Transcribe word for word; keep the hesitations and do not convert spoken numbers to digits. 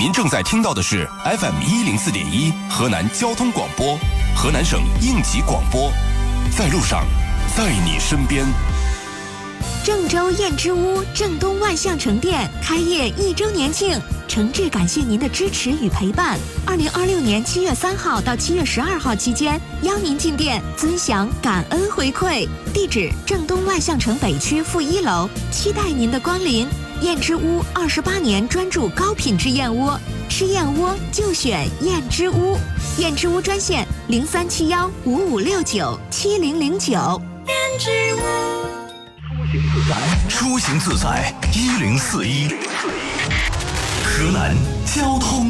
您正在听到的是 F M 一零四点一河南交通广播，河南省应急广播，在路上，在你身边。 郑州燕之屋郑东万象城店开业一周年庆，诚挚感谢您的支持与陪伴。二零二六年七月三号到七月十二号期间，邀您进店尊享感恩回馈。地址：郑东万象城北区负一楼，期待您的光临。燕之屋二十八年专注高品质燕窝，吃燕窝就选燕之屋。燕之屋专线：零三七幺五五六九七零零九。燕之屋。 出行自在一零四一，河南交通